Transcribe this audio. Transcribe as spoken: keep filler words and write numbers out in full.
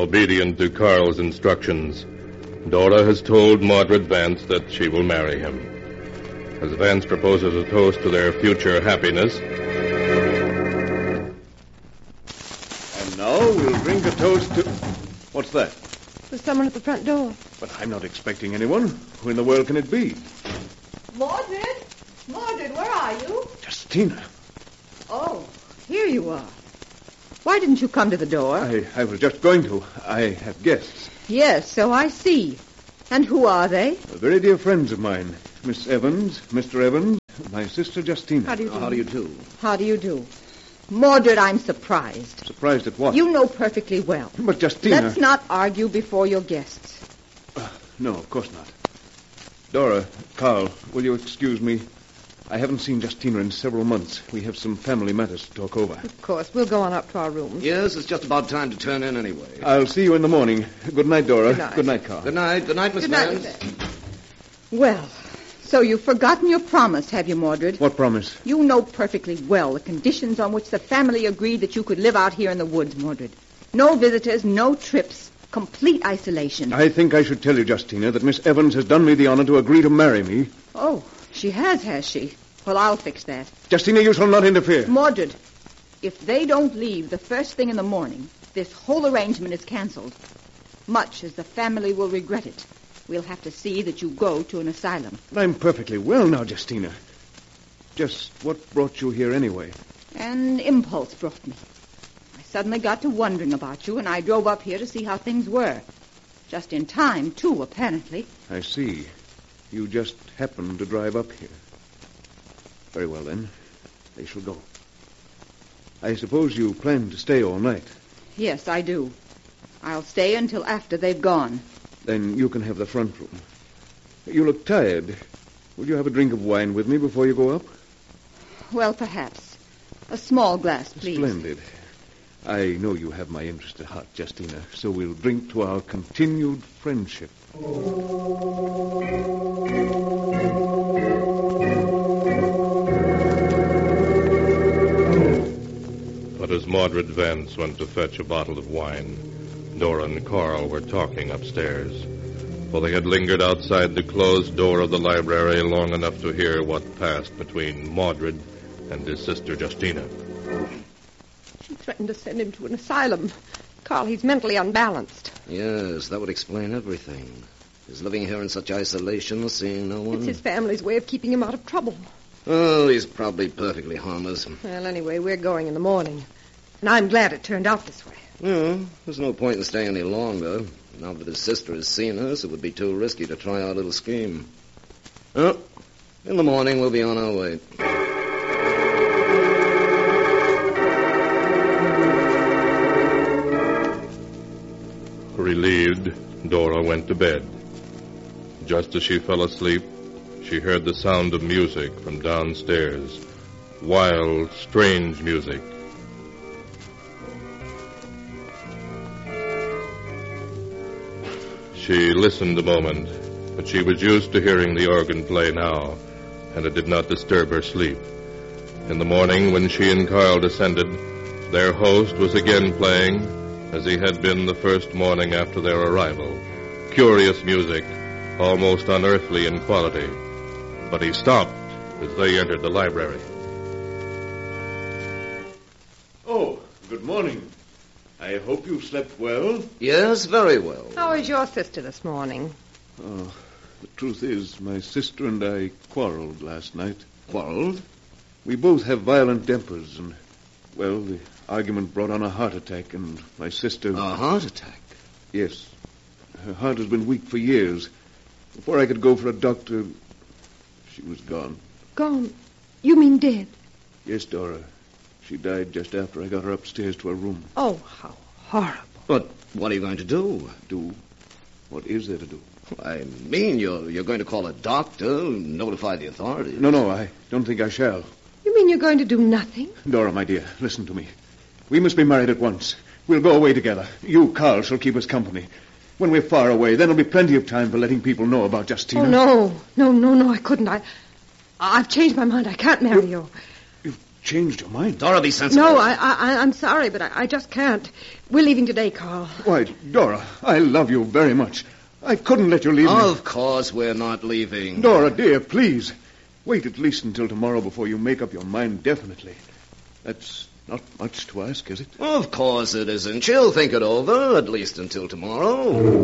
Obedient to Carl's instructions, Dora has told Mordred Vance that she will marry him. As Vance proposes a toast to their future happiness... And now we'll drink a toast to... What's that? There's someone at the front door. But I'm not expecting anyone. Who in the world can it be? Mordred? Mordred, where are you? Justina. Oh, here you are. Why didn't you come to the door? I, I was just going to. I have guests. Yes, so I see. And who are they? Very dear friends of mine. Miss Evans, Mister Evans, my sister Justina. How do you do? How do you do? How do you do? Mordred, I'm surprised. Surprised at what? You know perfectly well. But Justina... Let's not argue before your guests. Uh, no, of course not. Dora, Carl, will you excuse me? I haven't seen Justina in several months. We have some family matters to talk over. Of course. We'll go on up to our rooms. Yes, it's just about time to turn in anyway. I'll see you in the morning. Good night, Dora. Good night. Good night, Carl. Good night. Good night, Miss Good night, Vance. Miss Vance. Well, so you've forgotten your promise, have you, Mordred? What promise? You know perfectly well the conditions on which the family agreed that you could live out here in the woods, Mordred. No visitors, no trips, complete isolation. I think I should tell you, Justina, that Miss Evans has done me the honor to agree to marry me. Oh, she has, has she? Well, I'll fix that. Justina, you shall not interfere. Mordred, if they don't leave the first thing in the morning, this whole arrangement is canceled. Much as the family will regret it, we'll have to see that you go to an asylum. I'm perfectly well now, Justina. Just what brought you here anyway? An impulse brought me. I suddenly got to wondering about you, and I drove up here to see how things were. Just in time, too, apparently. I see. You just happened to drive up here. Very well, then. They shall go. I suppose you plan to stay all night. Yes, I do. I'll stay until after they've gone. Then you can have the front room. You look tired. Will you have a drink of wine with me before you go up? Well, perhaps. A small glass, please. Splendid. I know you have my interest at heart, Justina, so we'll drink to our continued friendship. But as Mordred Vance went to fetch a bottle of wine, Dora and Carl were talking upstairs, for they had lingered outside the closed door of the library long enough to hear what passed between Mordred and his sister Justina. She threatened to send him to an asylum. Carl, he's mentally unbalanced. Yes, that would explain everything. He's living here in such isolation, seeing no one. It's his family's way of keeping him out of trouble. Oh, he's probably perfectly harmless. Well, anyway, we're going in the morning. And I'm glad it turned out this way. Yeah, there's no point in staying any longer. Now that his sister has seen us, it would be too risky to try our little scheme. Oh, in the morning, we'll be on our way. Relieved, Dora went to bed. Just as she fell asleep, she heard the sound of music from downstairs. Wild, strange music. She listened a moment, but she was used to hearing the organ play now, and it did not disturb her sleep. In the morning, when she and Carl descended, their host was again playing, as he had been the first morning after their arrival. Curious music, almost unearthly in quality. But he stopped as they entered the library. Oh, good morning. I hope you slept well. Yes, very well. How is your sister this morning? Oh, the truth is, my sister and I quarreled last night. Quarreled? We both have violent tempers, and, well, the argument brought on a heart attack, and my sister... A heart attack? Yes. Her heart has been weak for years. Before I could go for a doctor, she was gone. Gone? You mean dead? Yes, Dora. She died just after I got her upstairs to her room. Oh, how horrible. But what are you going to do? Do? What is there to do? I mean, you're, you're going to call a doctor, notify the authorities. No, no, I don't think I shall. You mean you're going to do nothing? Dora, my dear, listen to me. We must be married at once. We'll go away together. You, Carl, shall keep us company. When we're far away, then there'll be plenty of time for letting people know about Justina. Oh, no. No, no, no, I couldn't. I, I've changed my mind. I can't marry you. You've changed your mind. Dora, be sensible. No, I, I, I'm sorry, but I, I just can't. We're leaving today, Carl. Why, Dora, I love you very much. I couldn't let you leave me. Of course we're not leaving. Dora, dear, please. Wait at least until tomorrow before you make up your mind definitely. That's not much to ask, is it? Of course it isn't. She'll think it over, at least until tomorrow.